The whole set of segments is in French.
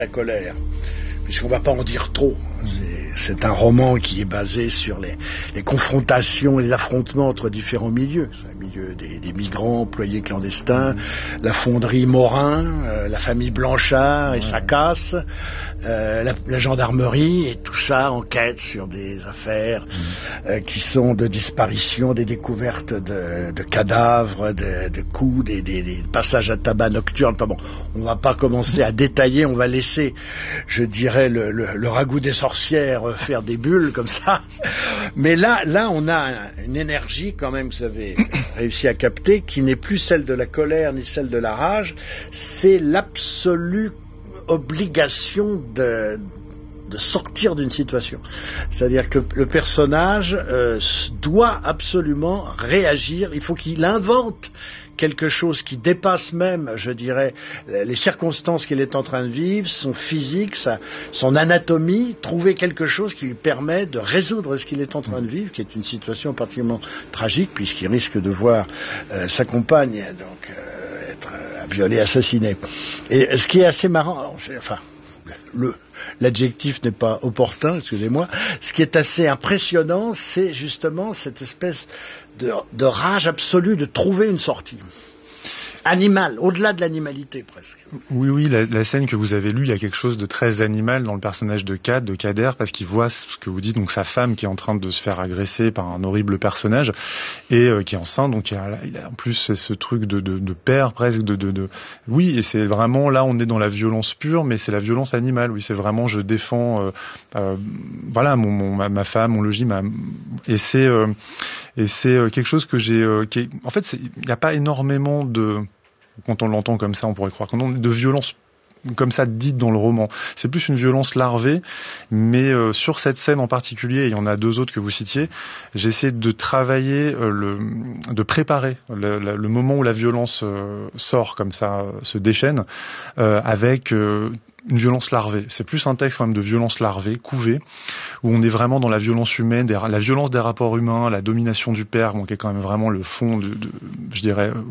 la colère, puisqu'on ne va pas en dire trop. C'est un roman qui est basé sur les confrontations et les affrontements entre différents milieux. C'est un milieu des migrants employés clandestins, la fonderie Morin, la famille Blanchard et sa casse, la gendarmerie, et tout ça enquête sur des affaires qui sont de disparition, des découvertes de cadavres, de coups, des passages à tabac nocturnes. Enfin bon, on va pas commencer à détailler, on va laisser, je dirais, le ragoût des sorcières faire des bulles comme ça. Mais là on a une énergie quand même, vous avez réussi à capter, qui n'est plus celle de la colère ni celle de la rage, c'est l'absolue obligation de sortir d'une situation. C'est-à-dire que le personnage doit absolument réagir, il faut qu'il invente quelque chose qui dépasse même, je dirais, les circonstances qu'il est en train de vivre, son physique, son anatomie, trouver quelque chose qui lui permet de résoudre ce qu'il est en train de vivre, qui est une situation particulièrement tragique, puisqu'il risque de voir sa compagne être violée, assassinée. Et ce qui est assez marrant, l'adjectif n'est pas opportun, excusez-moi. Ce qui est assez impressionnant, c'est justement cette espèce de rage absolue de trouver une sortie. Animal, au-delà de l'animalité presque. Oui, la scène que vous avez lue, il y a quelque chose de très animal dans le personnage de Kader, parce qu'il voit ce que vous dites, donc sa femme qui est en train de se faire agresser par un horrible personnage, et qui est enceinte, donc il a en plus c'est ce truc de père presque, oui, et c'est vraiment, là on est dans la violence pure, mais c'est la violence animale, oui, c'est vraiment je défends, voilà, ma femme, mon logis, et c'est quelque chose que en fait, il n'y a pas énormément quand on l'entend comme ça, on pourrait croire qu'on a de violence comme ça dite dans le roman. C'est plus une violence larvée, mais sur cette scène en particulier, et il y en a deux autres que vous citiez, j'essaie de travailler, de préparer le moment où la violence sort comme ça, se déchaîne, avec une violence larvée. C'est plus un texte quand même de violence larvée, couvée, où on est vraiment dans la violence humaine, la violence des rapports humains, la domination du père, qui est quand même vraiment le fond qui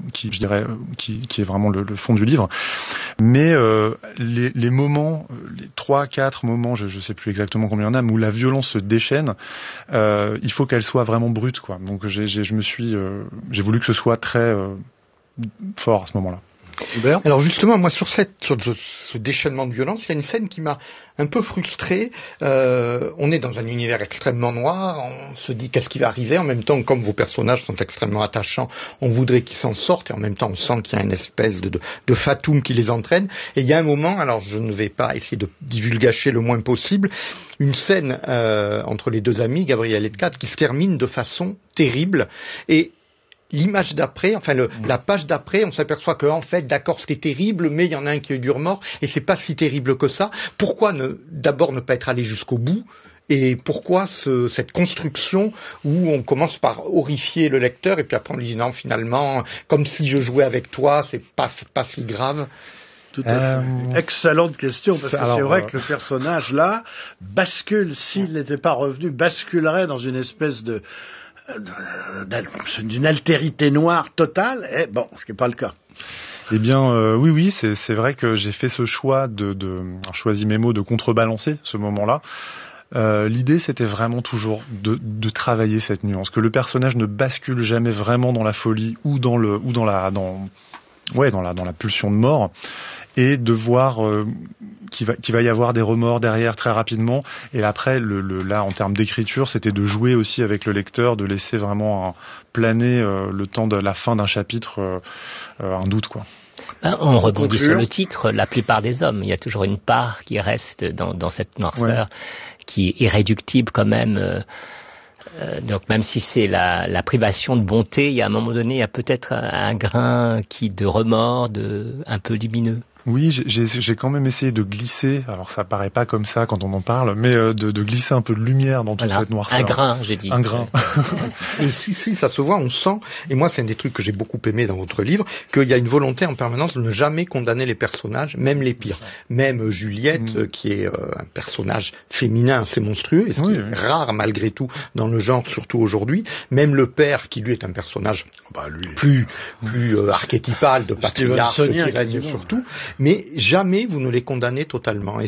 est vraiment le fond du livre. Mais les moments, les 3-4 moments, je sais plus exactement combien il y en a, mais où la violence se déchaîne, il faut qu'elle soit vraiment brute, quoi. Donc j'ai voulu que ce soit très fort à ce moment-là. Hubert ? Alors justement, moi sur ce déchaînement de violence, il y a une scène qui m'a un peu frustré. On est dans un univers extrêmement noir, on se dit qu'est-ce qui va arriver, en même temps comme vos personnages sont extrêmement attachants, on voudrait qu'ils s'en sortent, et en même temps on sent qu'il y a une espèce de fatum qui les entraîne, et il y a un moment, alors je ne vais pas essayer de divulgacher le moins possible, une scène entre les deux amis, Gabriel et Kat, qui se termine de façon terrible, et l'image d'après, la page d'après, on s'aperçoit que en fait, d'accord, c'était terrible, mais il y en a un qui a eu du remords, et c'est pas si terrible que ça. Pourquoi d'abord ne pas être allé jusqu'au bout? Et pourquoi cette construction où on commence par horrifier le lecteur, et puis après on lui dit non, finalement, comme si je jouais avec toi, c'est pas si grave. Tout à fait. Excellente question, parce que c'est vrai que le personnage là bascule, s'il n'était pas revenu, basculerait dans une espèce d'une altérité noire totale, et bon, ce qui n'est pas le cas. Eh bien, oui, c'est vrai que j'ai fait ce choix alors, choisi mes mots, de contrebalancer ce moment-là. L'idée, c'était vraiment toujours de travailler cette nuance, que le personnage ne bascule jamais vraiment dans la folie ou dans la pulsion de mort, et de voir qu'il va y avoir des remords derrière très rapidement. Et après, là, en termes d'écriture, c'était de jouer aussi avec le lecteur, de laisser vraiment planer le temps de la fin d'un chapitre un doute, quoi. On rebondit sur le titre, la plupart des hommes. Il y a toujours une part qui reste dans cette noirceur, qui est irréductible quand même. Donc même si c'est la privation de bonté, il y a un moment donné, il y a peut-être un grain de remords, un peu lumineux. Oui, j'ai quand même essayé de glisser, alors ça paraît pas comme ça quand on en parle, mais de glisser un peu de lumière dans toute cette noirceur. Un grain, j'ai dit. Un grain. Et si, ça se voit, on sent, et moi c'est un des trucs que j'ai beaucoup aimé dans votre livre, qu'il y a une volonté en permanence de ne jamais condamner les personnages, même les pires. Même Juliette, qui est un personnage féminin assez monstrueux, et ce qui est rare malgré tout dans le genre, surtout aujourd'hui. Même le père, qui lui est un personnage plus archétypal de patriarche qui règne sur tout. Mais jamais vous ne les condamnez totalement. Et